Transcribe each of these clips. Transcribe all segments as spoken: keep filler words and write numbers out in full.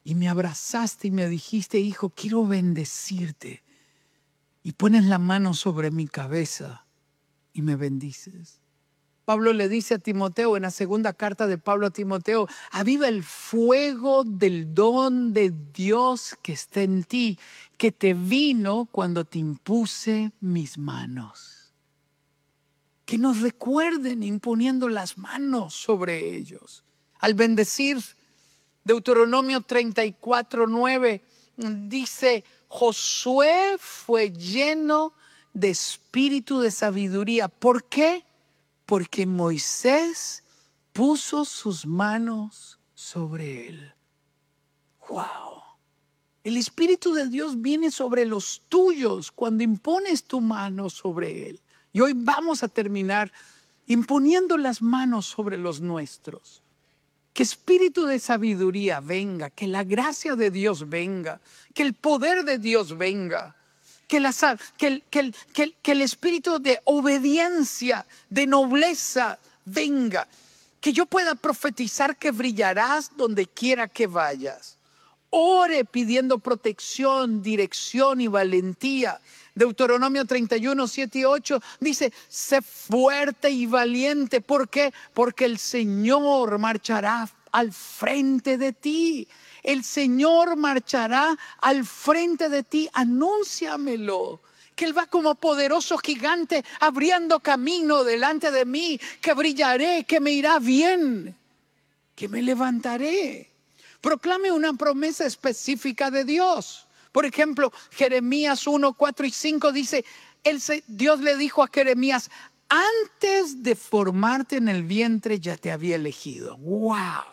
y me abrazaste y me dijiste, hijo, quiero bendecirte. Y pones la mano sobre mi cabeza y me bendices. Pablo le dice a Timoteo en la segunda carta de Pablo a Timoteo, aviva el fuego del don de Dios que está en ti, que te vino cuando te impuse mis manos. Que nos recuerden imponiendo las manos sobre ellos. Al bendecir, Deuteronomio treinta y cuatro, nueve dice, Josué fue lleno de espíritu de sabiduría. ¿Por qué? Porque Moisés puso sus manos sobre él. ¡Wow! El Espíritu de Dios viene sobre los tuyos cuando impones tu mano sobre él. Y hoy vamos a terminar imponiendo las manos sobre los nuestros. Que espíritu de sabiduría venga, que la gracia de Dios venga, que el poder de Dios venga. Que, la, que, el, que, el, que, el, que el espíritu de obediencia, de nobleza venga. Que yo pueda profetizar que brillarás donde quiera que vayas. Ore pidiendo protección, dirección y valentía. Deuteronomio treinta y uno, siete y ocho dice, sé fuerte y valiente. ¿Por qué? Porque el Señor marchará al frente de ti. El Señor marchará al frente de ti, anúnciamelo. Que Él va como poderoso gigante abriendo camino delante de mí, que brillaré, que me irá bien, que me levantaré. Proclame una promesa específica de Dios. Por ejemplo, Jeremías uno, cuatro y cinco dice, el, Dios le dijo a Jeremías, antes de formarte en el vientre ya te había elegido. ¡Wow!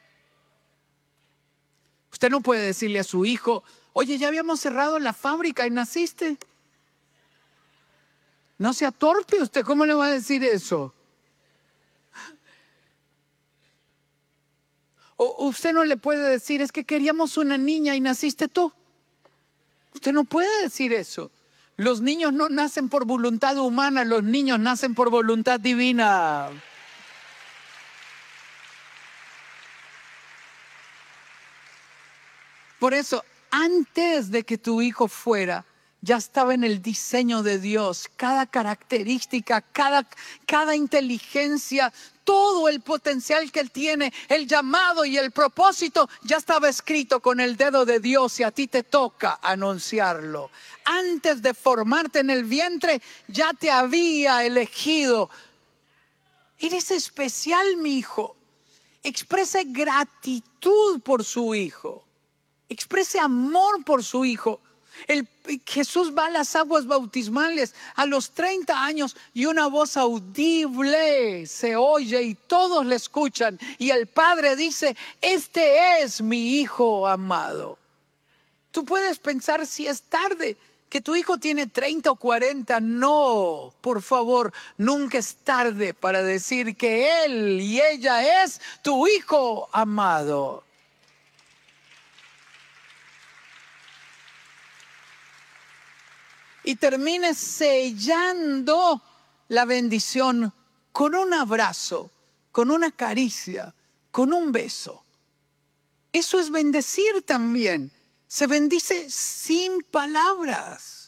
Usted no puede decirle a su hijo, oye, ya habíamos cerrado la fábrica y naciste. No sea torpe, ¿usted cómo le va a decir eso? O usted no le puede decir, es que queríamos una niña y naciste tú. Usted no puede decir eso. Los niños no nacen por voluntad humana, los niños nacen por voluntad divina. Por eso, antes de que tu hijo fuera, ya estaba en el diseño de Dios. Cada característica, cada, cada inteligencia, todo el potencial que Él tiene, el llamado y el propósito, ya estaba escrito con el dedo de Dios y a ti te toca anunciarlo. Antes de formarte en el vientre, ya te había elegido. Eres especial, mi hijo. Exprese gratitud por su hijo. Exprese amor por su hijo. El, Jesús va a las aguas bautismales a los treinta años y una voz audible se oye y todos le escuchan. Y el Padre dice, este es mi hijo amado. Tú puedes pensar si es tarde, que tu hijo tiene treinta o cuarenta. No, por favor, nunca es tarde para decir que él y ella es tu hijo amado. Y termine sellando la bendición con un abrazo, con una caricia, con un beso. Eso es bendecir también. Se bendice sin palabras.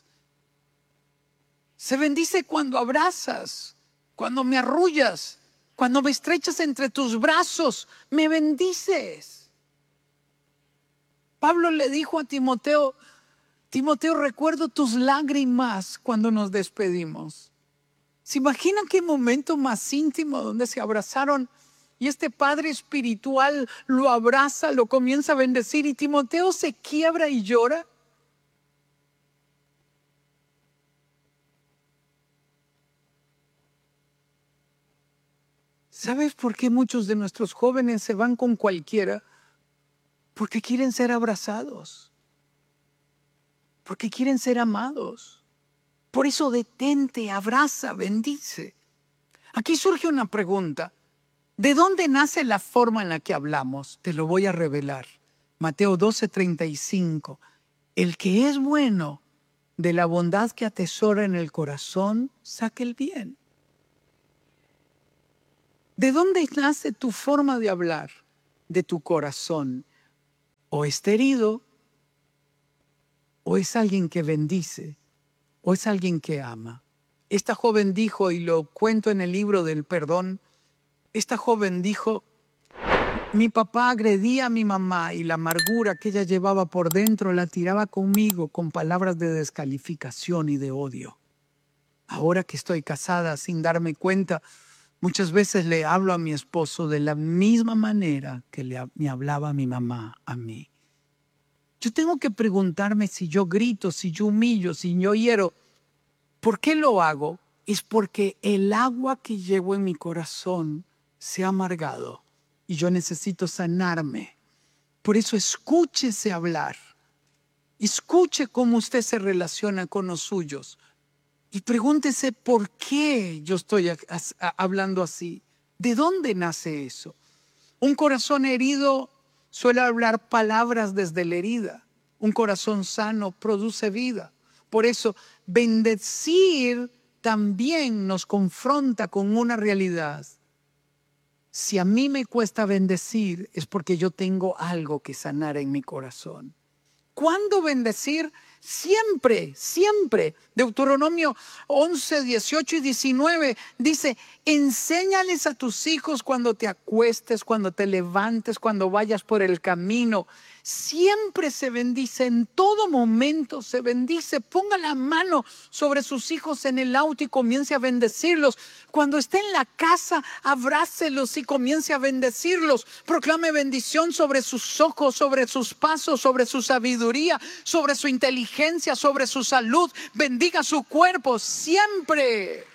Se bendice cuando abrazas, cuando me arrullas, cuando me estrechas entre tus brazos, me bendices. Pablo le dijo a Timoteo, Timoteo, recuerdo tus lágrimas cuando nos despedimos. ¿Se imaginan qué momento más íntimo donde se abrazaron y este padre espiritual lo abraza, lo comienza a bendecir y Timoteo se quiebra y llora? ¿Sabes por qué muchos de nuestros jóvenes se van con cualquiera? Porque quieren ser abrazados. Porque quieren ser amados. Por eso detente, abraza, bendice. Aquí surge una pregunta. ¿De dónde nace la forma en la que hablamos? Te lo voy a revelar. Mateo doce, treinta y cinco. El que es bueno, de la bondad que atesora en el corazón, saca el bien. ¿De dónde nace tu forma de hablar? De tu corazón. o está herido, o es alguien que bendice, o es alguien que ama. Esta joven dijo, y lo cuento en el libro del perdón, esta joven dijo: mi papá agredía a mi mamá y la amargura que ella llevaba por dentro la tiraba conmigo con palabras de descalificación y de odio. Ahora que estoy casada, sin darme cuenta, muchas veces le hablo a mi esposo de la misma manera que le, me hablaba mi mamá a mí. Yo tengo que preguntarme si yo grito, si yo humillo, si yo hiero. ¿Por qué lo hago? Es porque el agua que llevo en mi corazón se ha amargado y yo necesito sanarme. Por eso escúchese hablar. Escuche cómo usted se relaciona con los suyos. Y pregúntese por qué yo estoy a, a, hablando así. ¿De dónde nace eso? Un corazón herido suele hablar palabras desde la herida. Un corazón sano produce vida. Por eso, bendecir también nos confronta con una realidad. Si a mí me cuesta bendecir, es porque yo tengo algo que sanar en mi corazón. ¿Cuándo bendecir? Siempre, siempre. Deuteronomio once, dieciocho y diecinueve dice: enséñales a tus hijos cuando te acuestes, cuando te levantes, cuando vayas por el camino. Siempre se bendice, en todo momento se bendice. Ponga la mano sobre sus hijos en el auto y comience a bendecirlos. Cuando esté en la casa, abrácelos y comience a bendecirlos. Proclame bendición sobre sus ojos, sobre sus pasos, sobre su sabiduría, sobre su inteligencia, sobre su salud. Bendiga su cuerpo siempre.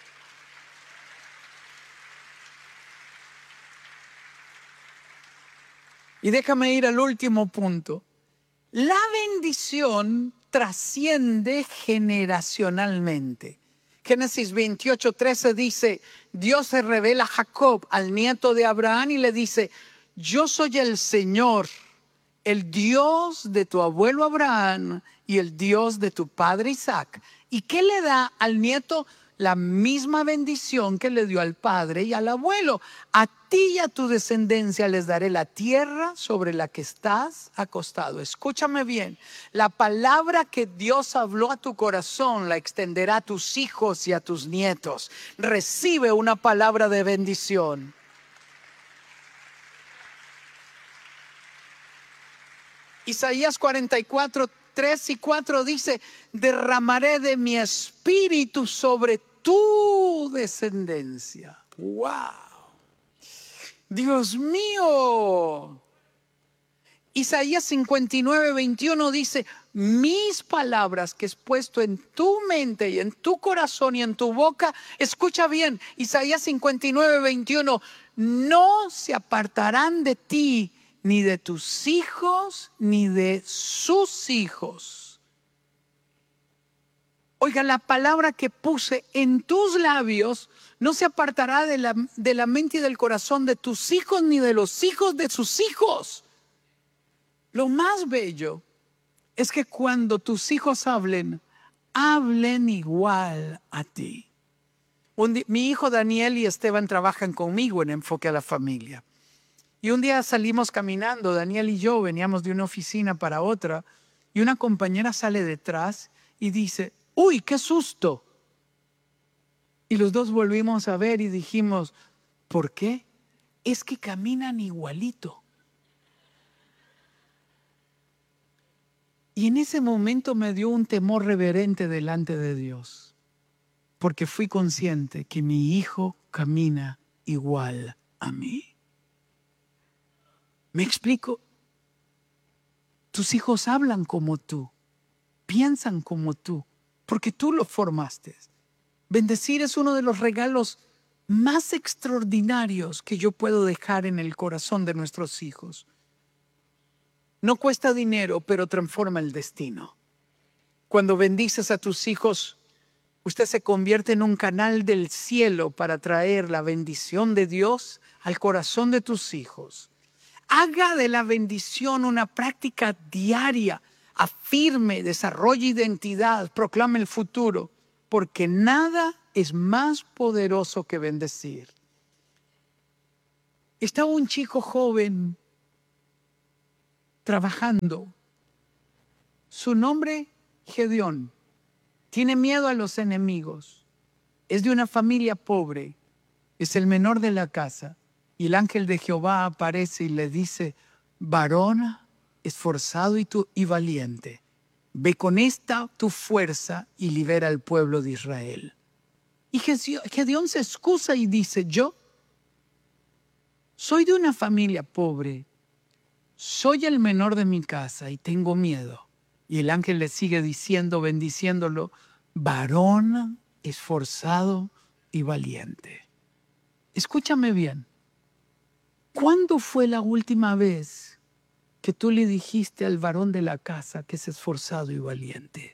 Y déjame ir al último punto. La bendición trasciende generacionalmente. Génesis veintiocho, trece dice: Dios se revela a Jacob, al nieto de Abraham, y le dice: yo soy el Señor, el Dios de tu abuelo Abraham y el Dios de tu padre Isaac. ¿Y qué le da al nieto? La misma bendición que le dio al padre y al abuelo. A ti y a tu descendencia les daré la tierra sobre la que estás acostado. Escúchame bien. La palabra que Dios habló a tu corazón la extenderá a tus hijos y a tus nietos. Recibe una palabra de bendición. Isaías cuarenta y cuatro, tres y cuatro dice: derramaré de mi espíritu sobre tu descendencia. ¡Wow! Dios mío. Isaías cincuenta y nueve, veintiuno dice: mis palabras que he puesto en tu mente y en tu corazón y en tu boca. Escucha bien, Isaías cincuenta y nueve, veintiuno: no se apartarán de ti, ni de tus hijos, ni de sus hijos. Oiga, la palabra que puse en tus labios no se apartará de la, de la mente y del corazón de tus hijos, ni de los hijos de sus hijos. Lo más bello es que cuando tus hijos hablen, hablen igual a ti. Un día, mi hijo Daniel y Esteban trabajan conmigo en Enfoque a la Familia. Y un día salimos caminando, Daniel y yo veníamos de una oficina para otra, y una compañera sale detrás y dice: ¡uy, qué susto! Y los dos volvimos a ver y dijimos: ¿por qué? Es que caminan igualito. Y en ese momento me dio un temor reverente delante de Dios, porque fui consciente que mi hijo camina igual a mí. ¿Me explico? Tus hijos hablan como tú, piensan como tú, porque tú lo formaste. Bendecir es uno de los regalos más extraordinarios que yo puedo dejar en el corazón de nuestros hijos. No cuesta dinero, pero transforma el destino. Cuando bendices a tus hijos, usted se convierte en un canal del cielo para traer la bendición de Dios al corazón de tus hijos. Haga de la bendición una práctica diaria. Afirme, desarrolle identidad, proclame el futuro, porque nada es más poderoso que bendecir. Estaba un chico joven trabajando. Su nombre, Gedeón. Tiene miedo a los enemigos. Es de una familia pobre. Es el menor de la casa. Y el ángel de Jehová aparece y le dice, varón esforzado y, tu, y valiente, ve con esta tu fuerza y libera al pueblo de Israel. Y Gedeón se excusa y dice, yo soy de una familia pobre, soy el menor de mi casa y tengo miedo. Y el ángel le sigue diciendo, bendiciéndolo, varón esforzado y valiente. Escúchame bien. ¿Cuándo fue la última vez que tú le dijiste al varón de la casa que es esforzado y valiente?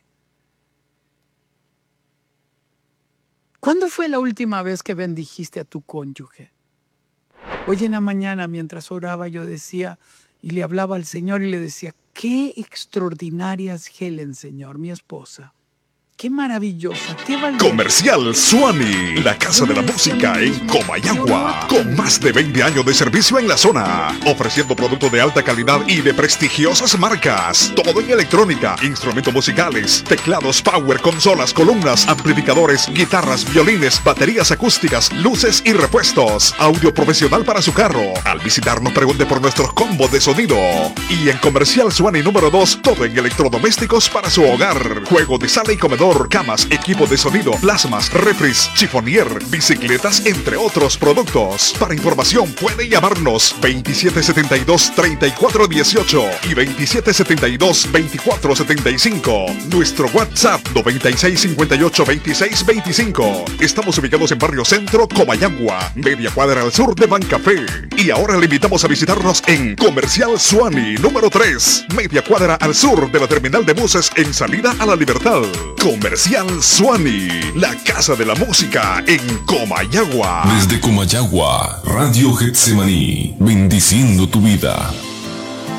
¿Cuándo fue la última vez que bendijiste a tu cónyuge? Hoy en la mañana, mientras oraba, yo decía y le hablaba al Señor y le decía, qué extraordinaria es Helen, Señor, mi esposa. Qué maravillosa, qué valiente. Comercial Suani, la casa de la música en Comayagua, con más de veinte años de servicio en la zona, ofreciendo productos de alta calidad y de prestigiosas marcas. Todo en electrónica, instrumentos musicales, teclados, power, consolas, columnas, amplificadores, guitarras, violines, baterías acústicas, luces y repuestos. Audio profesional para su carro. Al visitarnos pregunte por nuestros combos de sonido. Y en Comercial Suani número dos, todo en electrodomésticos para su hogar. Juego de sala y comedor, camas, equipo de sonido, plasmas, refris, chifonier, bicicletas, entre otros productos. Para información puede llamarnos veintisiete setenta y dos, treinta y cuatro dieciocho y veintisiete setenta y dos, veinticuatro setenta y cinco. Nuestro WhatsApp noventa y seis cincuenta y ocho, veintiséis veinticinco. Estamos ubicados en Barrio Centro, Comayagua, media cuadra al sur de Bancafé. Y ahora le invitamos a visitarnos en Comercial Suani número tres, media cuadra al sur de la terminal de buses en salida a La Libertad. Comercial Suani, la casa de la música en Comayagua. Desde Comayagua, Radio Getsemaní, bendiciendo tu vida.